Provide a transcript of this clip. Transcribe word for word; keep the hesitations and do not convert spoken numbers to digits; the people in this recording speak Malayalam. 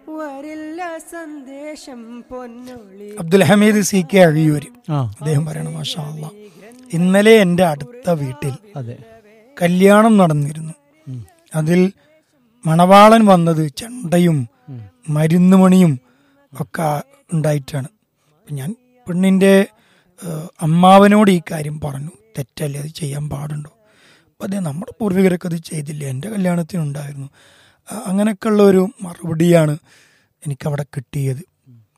വരില്ല സന്ദേശം പൊന്നൊളി. അബ്ദുൽ ഹമീദ് സി കെ അഴിയൂര് അദ്ദേഹം പറയണം, മാഷാ അല്ലാ, ഇന്നലെ എൻ്റെ അടുത്ത വീട്ടിൽ കല്യാണം നടന്നിരുന്നു. അതിൽ മണവാളൻ വന്നത് ചെണ്ടയും മരുന്നുമണിയും ഒക്കെ ഉണ്ടായിട്ടാണ്. ഞാൻ പെണ്ണിൻ്റെ അമ്മാവനോട് ഈ കാര്യം പറഞ്ഞു, തെറ്റല്ലേ, അത് ചെയ്യാൻ പാടുണ്ടോ? അപ്പം അതേ, നമ്മുടെ പൂർവികരൊക്കെ അത് ചെയ്തില്ല, എൻ്റെ കല്യാണത്തിനുണ്ടായിരുന്നു. അങ്ങനെയൊക്കെയുള്ള ഒരു മറുപടിയാണ് എനിക്കവിടെ കിട്ടിയത്.